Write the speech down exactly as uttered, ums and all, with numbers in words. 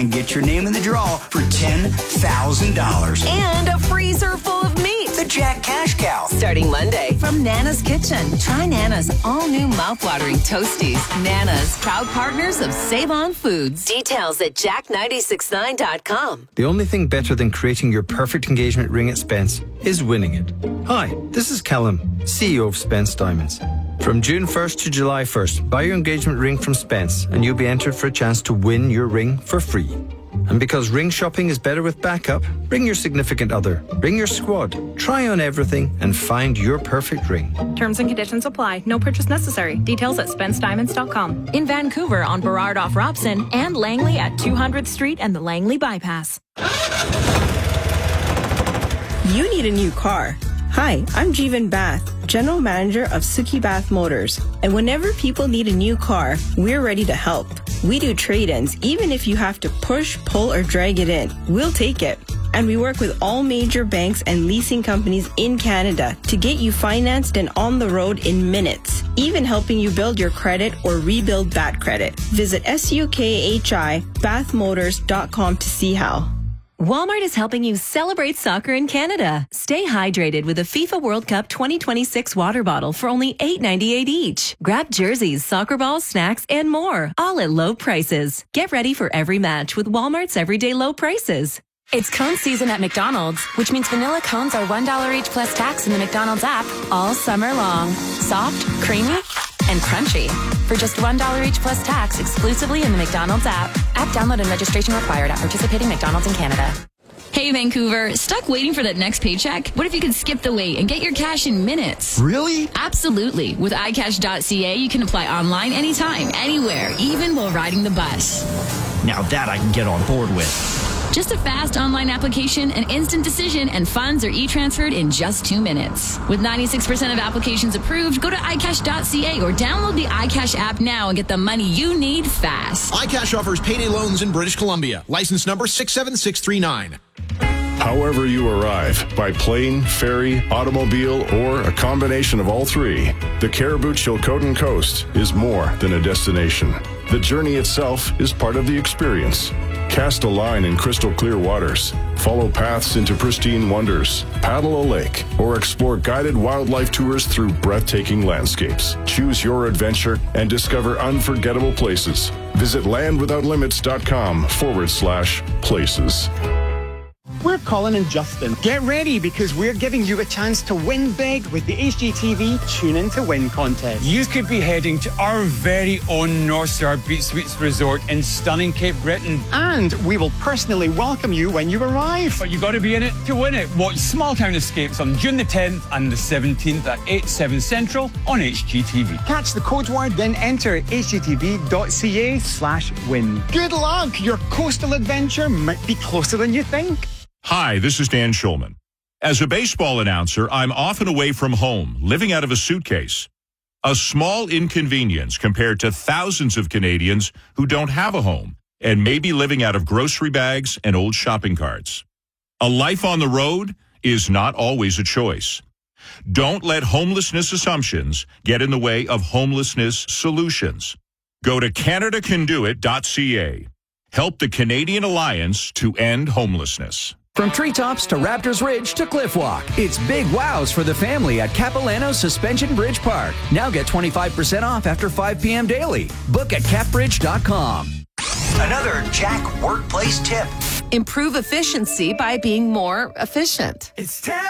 and get your name in the draw for ten thousand dollars. And a freezer full of meat. The Jack Cash Cow. Starting Monday from Nana's Kitchen. Try Nana's all-new mouth-watering Toasties. Nana's, proud partners of Save On Foods. Details at jack nine six nine dot com. The only thing better than creating your perfect engagement ring at Spence is winning it. Hi, this is Callum, C E O of Spence Diamonds. From June first to July first, buy your engagement ring from Spence and you'll be entered for a chance to win your ring for free. And because ring shopping is better with backup, bring your significant other, bring your squad, try on everything and find your perfect ring. Terms and conditions apply. No purchase necessary. Details at spence diamonds dot com. In Vancouver on Burrard off Robson and Langley at two hundredth Street and the Langley Bypass. You need a new car. Hi, I'm Jeevan Bath, General Manager of Suki Bath Motors. And whenever people need a new car, we're ready to help. We do trade-ins, even if you have to push, pull, or drag it in. We'll take it. And we work with all major banks and leasing companies in Canada to get you financed and on the road in minutes, even helping you build your credit or rebuild that credit. Visit S U K H I bath motors dot com to see how. Walmart is helping you celebrate soccer in Canada. Stay hydrated with a FIFA World Cup twenty twenty-six water bottle for only eight ninety-eight each. Grab jerseys, soccer balls, snacks, and more, all at low prices. Get ready for every match with Walmart's everyday low prices. It's cone season at McDonald's, which means vanilla cones are one dollar each plus tax in the McDonald's app all summer long. Soft, creamy, and crunchy. For just one dollar each plus tax exclusively in the McDonald's app. App download and registration required at participating McDonald's in Canada. Hey, Vancouver, stuck waiting for that next paycheck? What if you could skip the wait and get your cash in minutes? Really? Absolutely. With i cash dot c a, you can apply online anytime, anywhere, even while riding the bus. Now that I can get on board with. Just a fast online application, an instant decision, and funds are e-transferred in just two minutes. With ninety-six percent of applications approved, go to i cash dot c a or download the iCash app now and get the money you need fast. iCash offers payday loans in British Columbia. License number six seven six three nine. However you arrive, by plane, ferry, automobile, or a combination of all three, the Caribou Chilcotin Coast is more than a destination. The journey itself is part of the experience. Cast a line in crystal clear waters, follow paths into pristine wonders, paddle a lake, or explore guided wildlife tours through breathtaking landscapes. Choose your adventure and discover unforgettable places. Visit landwithoutlimits.com forward slash places. We're Colin and Justin. Get ready because we're giving you a chance to win big with the H G T V Tune In to Win contest. You could be heading to our very own North Star Beach Suites Resort in stunning Cape Breton. And we will personally welcome you when you arrive. But you got to be in it to win it. Watch Small Town Escapes on June the tenth and the seventeenth at eight, seven Central on H G T V. Catch the code word, then enter h g t v dot c a slash win. Good luck! Your coastal adventure might be closer than you think. Hi, this is Dan Schulman. As a baseball announcer, I'm often away from home, living out of a suitcase. A small inconvenience compared to thousands of Canadians who don't have a home and may be living out of grocery bags and old shopping carts. A life on the road is not always a choice. Don't let homelessness assumptions get in the way of homelessness solutions. Go to canada can do it dot c a. Help the Canadian Alliance to End Homelessness. From treetops to Raptors Ridge to Cliffwalk, it's big wows for the family at Capilano Suspension Bridge Park. Now get twenty-five percent off after five p.m. daily. Book at cap bridge dot com. Another Jack workplace tip. Improve efficiency by being more efficient. It's time.